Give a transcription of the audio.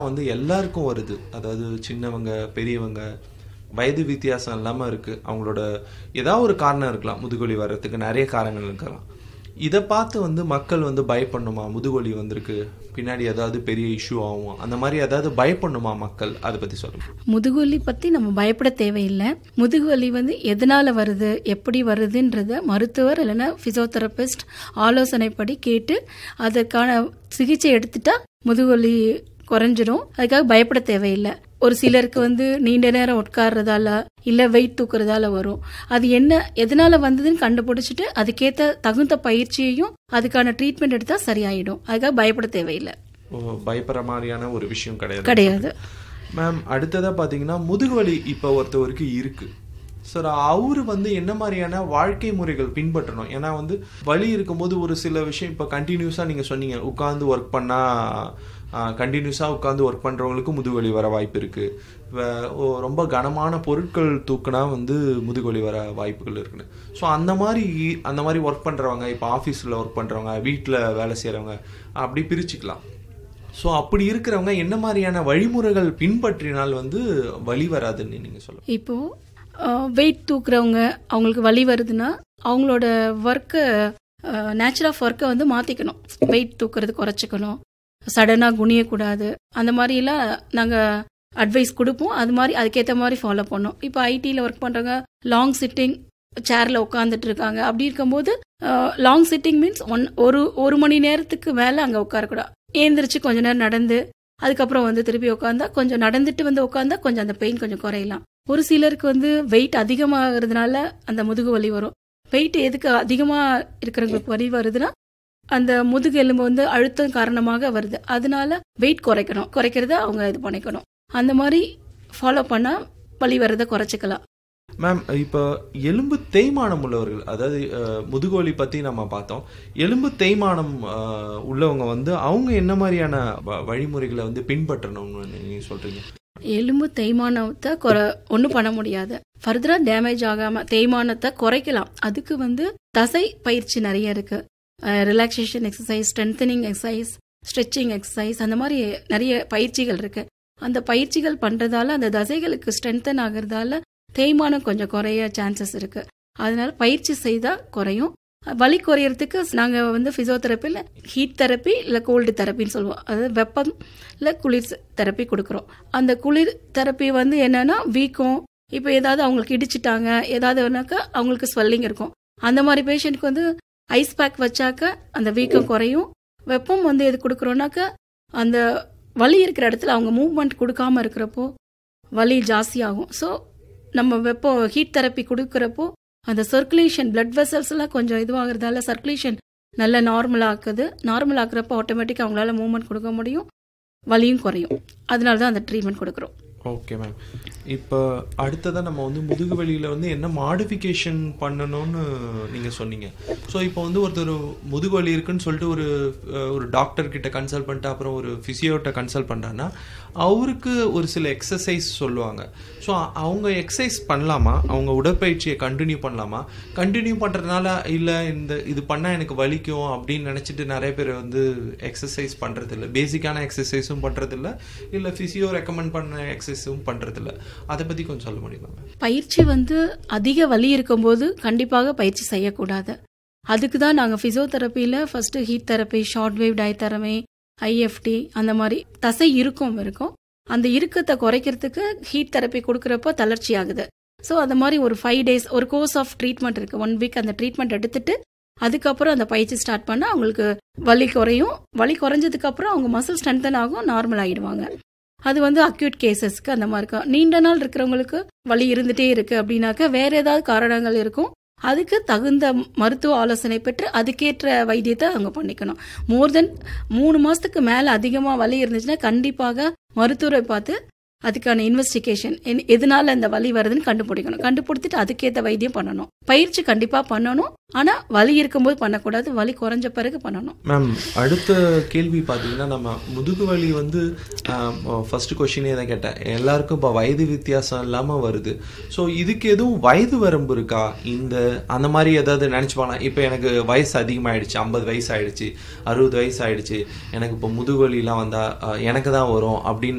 வந்து எல்லாருக்கும் வருது. அதாவது சின்னவங்க, பெரியவங்க, வயது வித்தியாசம் இல்லாம இருக்கு. அவங்களோட ஏதாவது ஒரு காரணம் இருக்கலாம். முதுகுவலி வர்றதுக்கு நிறைய காரணங்கள் இருக்கலாம். இதை பார்த்து வந்து மக்கள் வந்து பயப்படணுமா? முதுகுவலி வந்திருக்கு, பின்னாடி ஏதாவது பெரிய இஷ்யூ ஆகும், அந்த மாதிரி ஏதாவது பயப்படணுமா மக்கள்? அதை பத்தி சொல்லுங்க. முதுகுவலி பத்தி நம்ம பயப்பட தேவையில்லை. முதுகுவலி வந்து எதனால வருது, எப்படி வருதுன்றத மருத்துவர் இல்லைன்னா பிசியோதெரபிஸ்ட் ஆலோசனைப்படி கேட்டு அதற்கான சிகிச்சை எடுத்துட்டா முதுகுவலி குறைஞ்சிரும். அதுக்காக பயப்பட தேவையில்லை. ஒரு சிலருக்கு வந்து நீண்ட நேரம் உட்கார்றதால இல்ல வெயிட் தூக்குறதால வரும். அது என்ன எதனால வந்ததுன்னு கண்டுபிடிச்சிட்டு அதுக்கேற்ற தகுந்த பயிற்சியையும் அதுக்கான ட்ரீட்மெண்ட் எடுத்தா சரியாயிடும். அதுக்காக பயப்பட தேவையில்லை. பயப்படுற மாதிரியான ஒரு விஷயம் கிடையாது. மேம், அடுத்ததா பாத்தீங்கன்னா முதுகுவலி இப்ப ஒருத்தவருக்கு இருக்கு சார், அவரு வந்து என்ன மாதிரியான வாழ்க்கை முறைகள் பின்பற்றணும்? ஏன்னா வந்து வலி இருக்கும்போது ஒரு சில விஷயம் இப்போ கண்டினியூஸா நீங்க சொன்னீங்க, உட்கார்ந்து ஒர்க் பண்ணா கண்டினியூஸாக உட்காந்து ஒர்க் பண்ணுறவங்களுக்கு முதுகுவலி வர வாய்ப்பு இருக்குது. ரொம்ப கனமான பொருட்கள் தூக்குனா வந்து முதுகுவலி வர வாய்ப்புகள் இருக்குன்னு. ஸோ அந்த மாதிரி ஒர்க் பண்ணுறவங்க, இப்போ ஆஃபீஸில் ஒர்க் பண்ணுறவங்க, வீட்டில் வேலை செய்கிறவங்க, அப்படி பிரிச்சுக்கலாம். ஸோ அப்படி இருக்கிறவங்க என்ன மாதிரியான வழிமுறைகள் பின்பற்றினால் வந்து வலி வராதுன்னு நீங்கள் சொல்லுங்கள். இப்போது வெயிட் தூக்குறவங்க அவங்களுக்கு வலி வருதுன்னா அவங்களோட ஒர்க்கை நேச்சர் ஆஃப் ஒர்க்கை வந்து மாற்றிக்கணும். வெயிட் தூக்குறது குறைச்சிக்கணும், சடனாக குனியக்கூடாது. அந்த மாதிரிலாம் நாங்கள் அட்வைஸ் கொடுப்போம். அது மாதிரி அதுக்கேற்ற மாதிரி ஃபாலோ பண்ணோம். இப்போ ஐடியில் ஒர்க் பண்ணுறவங்க லாங் சிட்டிங் சேரில் உட்காந்துட்டு இருக்காங்க. அப்படி இருக்கும்போது லாங் சிட்டிங் மீன்ஸ் ஒரு மணி நேரத்துக்கு மேலே அங்கே உட்காரக்கூடாது. ஏந்திரிச்சு கொஞ்ச நேரம் நடந்து அதுக்கப்புறம் வந்து திருப்பி உட்காந்தா, கொஞ்சம் நடந்துட்டு வந்து உட்காந்தா கொஞ்சம் அந்த பெயின் கொஞ்சம் குறையலாம். ஒரு சிலருக்கு வந்து வெயிட் அதிகமாகிறதுனால அந்த முதுகு வலி வரும். வெயிட் எதுக்கு அதிகமாக இருக்கிறவங்களுக்கு வலி வருதுன்னா அந்த முதுகு எலும்பு வந்து அழுத்தம் காரணமாக வருது. அதனால வெயிட் குறைக்கிறத அவங்க இது பண்ணிக்கணும். அந்த மாதிரி ஃபாலோ பண்ணா வலி வரதை குறைச்சிக்கலாம். மேம், இப்போ எலும்பு தேய்மானம் உள்ளவர்கள், அதாவது முதுகுவலி பத்தி நம்ம பார்த்தோம். எலும்பு தேய்மானம் உள்ளவங்க வந்து அவங்க என்ன மாதிரியான வழிமுறைகளை வந்து பின்பற்றணும்னு நீங்க சொல்றீங்க? எலும்பு தேய்மானத்தை ஒன்றும் பண்ண முடியாது. ஃபர்தரா டேமேஜ் ஆகாம தேய்மானத்தை குறைக்கலாம். அதுக்கு வந்து தசை பயிற்சி நிறைய இருக்கு. Relaxation exercise, strengthening exercise, stretching exercise, அந்த மாதிரி நிறைய பயிற்சிகள் இருக்கு. அந்த பயிற்சிகள் பண்றதால அந்த தசைகளுக்கு ஸ்ட்ரென்தன் ஆகிறதால தேய்மானம் கொஞ்சம் குறைய சான்சஸ் இருக்கு. அதனால பயிற்சி செய்தா குறையும். வலி குறையறதுக்கு நாங்க வந்து பிசியோதெரப்பியில் ஹீட் தெரப்பி இல்ல கோல்டு தெரப்பின்னு சொல்லுவோம். அதாவது வெப்பம் இல்ல குளிர் தெரப்பி கொடுக்குறோம். அந்த குளிர் தெரப்பி வந்து என்னன்னா வீக்கம், இப்போ ஏதாவது அவங்களுக்கு இடிச்சிட்டாங்க ஏதாவதுனாக்கா அவங்களுக்கு ஸ்வெல்லிங் இருக்கும். அந்த மாதிரி பேஷண்ட்க்கு வந்து ஐஸ் பேக் வச்சாக்க அந்த வீக்கம் குறையும். வெப்பம் வந்து எது கொடுக்குறோம்னாக்க அந்த வலி இருக்கிற இடத்துல அவங்க மூவ்மெண்ட் கொடுக்காம இருக்கிறப்போ வலி ஜாஸ்தியாகும். ஸோ நம்ம ஹீட் தெரப்பி கொடுக்குறப்போ அந்த சர்க்குலேஷன் பிளட் வெசல்ஸ் எல்லாம் கொஞ்சம் இதுவாகிறதால சர்க்குலேஷன் நல்லா நார்மல் ஆக்குறப்போ ஆட்டோமேட்டிக்காக அவங்களால மூவ்மெண்ட் கொடுக்க முடியும், வலியும் குறையும். அதனால தான் அந்த ட்ரீட்மெண்ட் கொடுக்குறோம். ஓகே மேம், இப்போ அடுத்ததான் நம்ம வந்து முதுகு வலியில் வந்து என்ன மாடிஃபிகேஷன் பண்ணணும்னு நீங்கள் சொன்னீங்க. ஸோ இப்போ வந்து ஒருத்தர் முதுகு வலி இருக்குன்னு சொல்லிட்டு ஒரு டாக்டர் கிட்ட கன்சல்ட் பண்ணிட்டு அப்புறம் ஒரு ஃபிசியோட்ட கன்சல்ட் பண்ணுறான்னா அவருக்கு ஒரு சில எக்ஸசைஸ் சொல்லுவாங்க. ஸோ அவங்க எக்ஸசைஸ் பண்ணலாமா? அவங்க உடற்பயிற்சியை கண்டினியூ பண்ணலாமா? கண்டினியூ பண்ணுறதுனால இல்லை இது பண்ணால் எனக்கு வலிக்கும் அப்படின்னு நினச்சிட்டு நிறைய பேர் வந்து எக்ஸசைஸ் பண்ணுறதில்ல, பேசிக்கான எக்ஸசைஸும் பண்ணுறதில்ல, இல்லை ஃபிசியோ ரெக்கமெண்ட் பண்ண எக்ஸசைஸும் பண்ணுறதில்ல. அதை பற்றி கொஞ்சம் சொல்ல முடியுமா? பயிற்சி வந்து அதிக வலி இருக்கும்போது கண்டிப்பாக பயிற்சி செய்யக்கூடாது. அதுக்கு தான் நாங்கள் பிசியோதெரப்பியில் first heat therapy, short wave diathermy, IFT அந்த மாதிரி தசை இருக்கும். அந்த இறுக்கத்தை குறைக்கிறதுக்கு ஹீட் தெரப்பி கொடுக்குறப்போ தளர்ச்சி ஆகுது. ஸோ அந்த மாதிரி ஒரு 5 days ஒரு கோர்ஸ் ஆஃப் ட்ரீட்மெண்ட் இருக்கு. 1 week அந்த ட்ரீட்மெண்ட் எடுத்துட்டு அதுக்கப்புறம் அந்த பயிற்சி ஸ்டார்ட் பண்ணா அவங்களுக்கு வலி குறையும். வலி குறைஞ்சதுக்கு அப்புறம் அவங்க மசில் ஸ்ட்ரென்தன் ஆகும், நார்மல் ஆகிடுவாங்க. அது வந்து அக்யூட் கேசஸ்க்கு அந்த மாதிரி இருக்கும். நீண்ட நாள் இருக்கிறவங்களுக்கு வலி இருந்துட்டே இருக்கு அப்படின்னாக்க வேற ஏதாவது காரணங்கள் இருக்கும். அதுக்கு தகுந்த மருத்துவ ஆலோசனை பெற்று அதுக்கேற்ற வைத்தியத்தை அவங்க பண்ணிக்கணும். மோர் தென் 3 மாசத்துக்கு மேல அதிகமா வலி இருந்துச்சுன்னா கண்டிப்பாக மருத்துவரை பார்த்து அதுக்கான இன்வெஸ்டிகேஷன் எதனால இந்த வலி வருதுன்னு கண்டுபிடிக்கணும். கண்டுபிடிச்சிட்டு அதுக்கேற்ற வைத்தியம் பண்ணணும். பயிற்சி கண்டிப்பா பண்ணணும். ஆனா வலி இருக்கும்போது பண்ணக்கூடாது, வலி குறைஞ்ச பிறகு பண்ணணும். மேம், அடுத்த கேள்வி பாத்தீங்கன்னா, நம்ம முதுகு வலி வந்து ஃபர்ஸ்ட் கொஸ்டினே தான் கேட்டேன். எல்லாருக்கும் இப்போ வயது வித்தியாசம் இல்லாம வருது. ஸோ இதுக்கு எதுவும் வயது வரம்பு இருக்கா? அந்த மாதிரி ஏதாவது நினைச்சுப்பாங்க. இப்போ எனக்கு வயசு அதிகமாயிடுச்சு, 50 வயசு ஆயிடுச்சு, 60 வயசு ஆயிடுச்சு, எனக்கு இப்போ முதுகு வலிலாம் வந்தா எனக்கு தான் வரும் அப்படின்னு